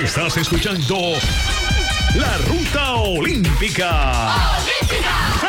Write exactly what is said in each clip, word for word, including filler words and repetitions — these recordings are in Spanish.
Estás escuchando La Ruta Olímpica. ¡Se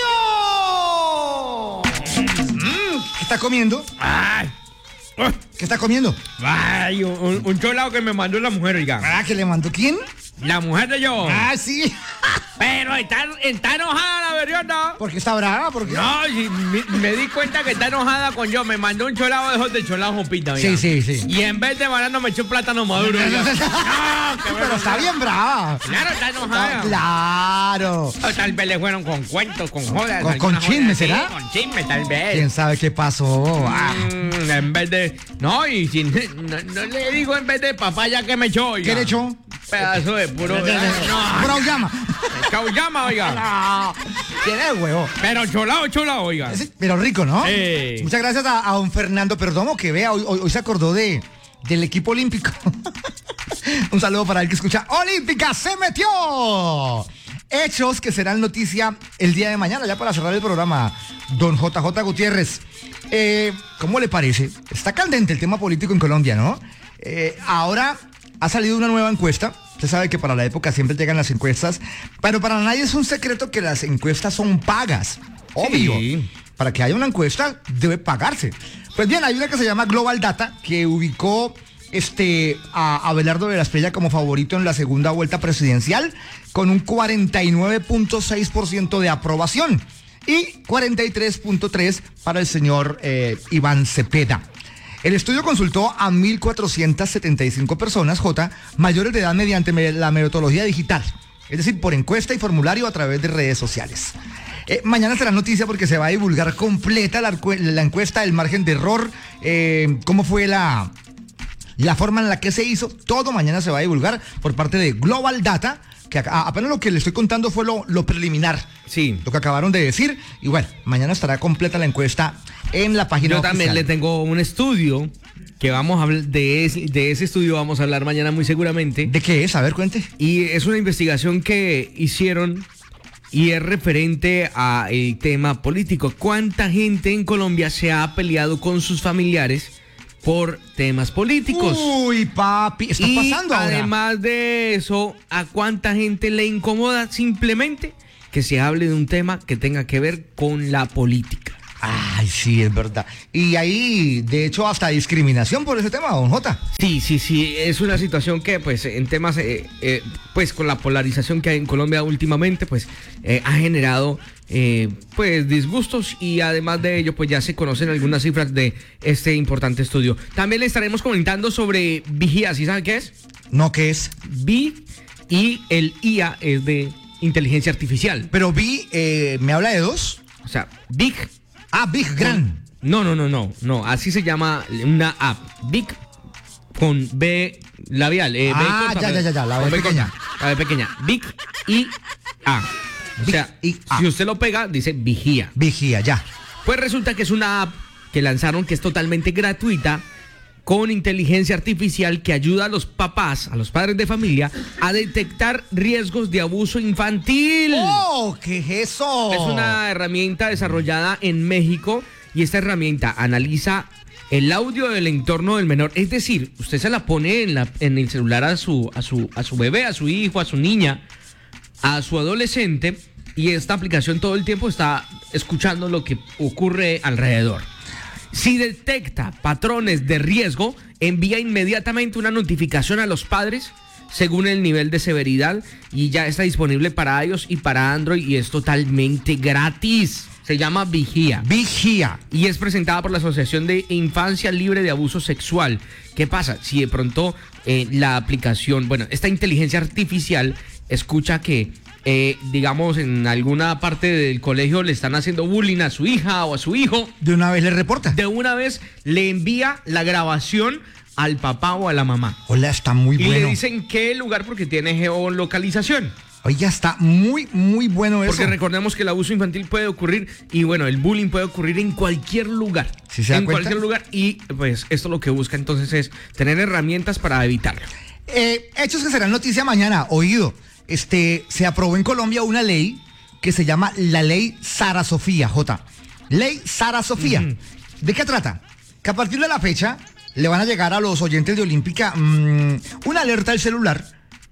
metió! Mm, ¿Qué está comiendo? Ay, ¿Qué está comiendo? ay, un, un cholao que me mandó la mujer, oiga. Ah, ¿que le mandó quién? La mujer de yo. Ah, sí. Pero está, está enojada la veriota. ¿Por qué está brava? ¿Por qué? No, sí, me, me di cuenta que está enojada con yo. Me mandó un cholao de esos de cholao jopita, oiga. Sí, sí, sí. Y en vez de banano me echó un plátano maduro, oiga. No, qué Pero está bien brava. Claro, está enojada. Claro. O tal vez le fueron con cuentos, con jodas. Con- con alguna chisme, joda, ¿será? sí, con chisme, tal vez. ¿Quién sabe qué pasó? Ah, Mm, en vez de. No, y si. No, no le digo en vez de papaya que me echó, oiga. ¿Qué le echó? Pedazo de puro. No, Pura llama. cauyama, oiga. No. Tiene huevo. Pero cholao, cholao, oiga. Sí, pero rico, ¿no? Sí. Muchas gracias a, a don Fernando Perdomo, que vea, hoy, hoy, hoy se acordó de, del equipo olímpico. Un saludo para el que escucha. Olímpica se metió. Hechos que serán noticia el día de mañana, ya para cerrar el programa. Don J J Gutiérrez, eh, ¿cómo le parece? Está candente el tema político en Colombia, ¿no? Eh, ahora ha salido una nueva encuesta. Usted sabe que para la época siempre llegan las encuestas, pero para nadie es un secreto que las encuestas son pagas. Obvio. Sí. Para que haya una encuesta debe pagarse. Pues bien, hay una que se llama Global Data, que ubicó este, a Abelardo de la Espriella como favorito en la segunda vuelta presidencial, con un cuarenta y nueve punto seis por ciento de aprobación y cuarenta y tres punto tres por ciento para el señor eh, Iván Cepeda. El estudio consultó a mil cuatrocientas setenta y cinco personas, J, mayores de edad mediante me- la metodología digital, es decir, por encuesta y formulario a través de redes sociales. Eh, mañana será noticia porque se va a divulgar completa la, arcue- la encuesta, el margen de error, eh, cómo fue la, la forma en la que se hizo. Todo mañana se va a divulgar por parte de Global Data, que acá- apenas lo que le estoy contando fue lo, lo preliminar, Sí. lo que acabaron de decir. Y bueno, mañana estará completa la encuesta en la página Yo también oficial. le tengo un estudio que vamos a hablar de ese, de ese estudio vamos a hablar mañana muy seguramente. ¿De qué es? A ver, cuente. Y es una investigación que hicieron y es referente al tema político. ¿Cuánta gente en Colombia se ha peleado con sus familiares por temas políticos? Uy, papi, está y pasando ahora. además de eso, ¿a cuánta gente le incomoda simplemente que se hable de un tema que tenga que ver con la política? Ay, sí, es verdad. Y ahí, de hecho, hasta discriminación por ese tema, don Jota. Sí, sí, sí, es una situación que pues en temas, eh, eh, pues con la polarización que hay en Colombia últimamente, pues eh, ha generado eh, pues disgustos y además de ello pues ya se conocen algunas cifras de este importante estudio. También le estaremos comentando sobre vigía, ¿sí sabe qué es? No, ¿qué es? Vi y el I A es de inteligencia artificial. Pero vi, eh, ¿me habla de dos? O sea, Big. Ah, Big Gran. No, no, no, no, no, así se llama una app. Big con B labial. Eh, B Ah, corta, ya, B- ya, ya, ya, la con B pequeña. corta, la B pequeña. Big y A. O Big sea, y A. si usted lo pega, dice vigía. Vigía, ya. Pues resulta que es una app que lanzaron que es totalmente gratuita con inteligencia artificial que ayuda a los papás, a los padres de familia, a detectar riesgos de abuso infantil. ¡Oh, qué es eso! Es una herramienta desarrollada en México y esta herramienta analiza el audio del entorno del menor. Es decir, usted se la pone en, la, en el celular a su, a, su, a su bebé, a su hijo, a su niña, a su adolescente y esta aplicación todo el tiempo está escuchando lo que ocurre alrededor. Si detecta patrones de riesgo, envía inmediatamente una notificación a los padres según el nivel de severidad y ya está disponible para iOS y para Android y es totalmente gratis. Se llama Vigía. Vigía. Y es presentada por la Asociación de Infancia Libre de Abuso Sexual. ¿Qué pasa? Si de pronto eh, la aplicación, bueno, esta inteligencia artificial escucha que, eh, digamos, en alguna parte del colegio le están haciendo bullying a su hija o a su hijo, De una vez le reporta. de una vez le envía la grabación al papá o a la mamá. Hola, está muy Y bueno. le dicen qué lugar porque tiene geolocalización. Oiga, está muy, muy bueno eso. Porque recordemos que el abuso infantil puede ocurrir y bueno, el bullying puede ocurrir en cualquier lugar. ¿Sí se da en cuenta? cualquier lugar y pues esto lo que busca entonces es tener herramientas para evitarlo. Eh, hechos que serán noticia mañana. Oído, este, se aprobó en Colombia una ley que se llama la Ley Sara Sofía, J. Ley Sara Sofía. Ujú. ¿De qué trata? Que a partir de la fecha le van a llegar a los oyentes de Olímpica mmm, una alerta al celular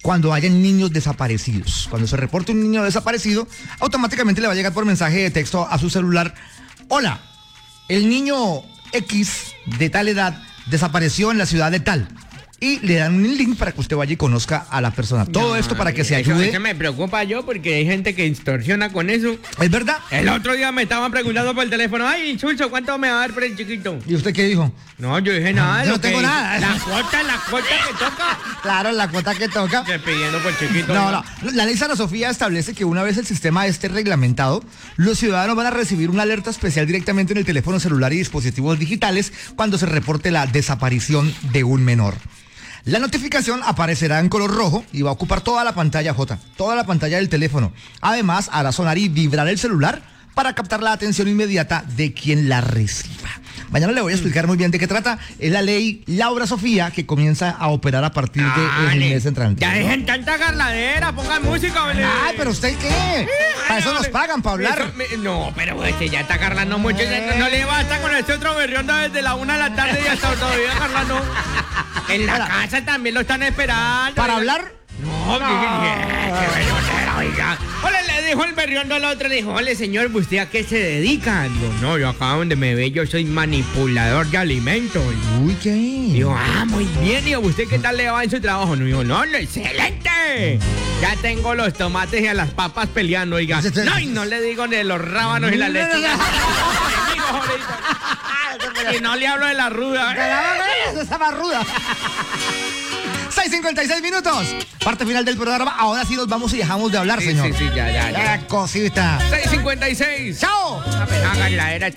cuando hayan niños desaparecidos. Cuando se reporte un niño desaparecido, automáticamente le va a llegar por mensaje de texto a su celular: hola, el niño X de tal edad desapareció en la ciudad de tal. Y le dan un link para que usted vaya y conozca a la persona. Todo No, esto para que se eso- ayude. Eso me preocupa yo porque hay gente que extorsiona con eso. ¿Es verdad? El otro día me estaban preguntando por el teléfono, ay, Chulso, ¿cuánto me va a dar por el chiquito? ¿Y usted qué dijo? No, yo dije nada. Yo lo no tengo que- nada. La cuota, la cuota que toca. Claro, la cuota que toca. Que pidiendo por chiquito. No, no. La ley Sara Sofía establece que una vez el sistema esté reglamentado, los ciudadanos van a recibir una alerta especial directamente en el teléfono celular y dispositivos digitales cuando se reporte la desaparición de un menor. La notificación aparecerá en color rojo y va a ocupar toda la pantalla, J, toda la pantalla del teléfono. Además, hará sonar y vibrar el celular para captar la atención inmediata de quien la reciba. Mañana le voy a explicar muy bien de qué trata. Es la ley Laura Sofía, que comienza a operar a partir del Dale. mes entrante. Ya dejen tanta garladera, pongan música, ¿vale? Ay, pero usted qué. Para eso nos pagan, para hablar. Eso me- no, pero este ya está garlando mucho. ya no, no le basta con este otro berrión desde la una de la tarde y hasta todavía garlando. En la Para- casa también lo están esperando. ¿Para oiga. hablar? No, qué, qué bellonera, oiga. Hola, le dijo el berriondo al otro, le dijo, ole, señor, ¿usted a qué se dedica? Digo, no, yo acá donde me ve, yo soy manipulador de alimentos. Uy, ¿qué? Digo, ah, muy bien. Digo, ¿usted qué tal le va en su trabajo? No, digo, no, no, excelente. Ya tengo los tomates y a las papas peleando, oiga. No, y no le digo de los rábanos y la No, no, no, lechuga. no. Y no le hablo de la ruda. Esa más ruda. seis cincuenta y seis minutos. Parte final del programa. Ahora sí nos vamos y dejamos de hablar, Sí, señor. sí, sí, ya, ya, ya. Ya, cosita. seis cincuenta y seis. ¡Chao! Hagan la era.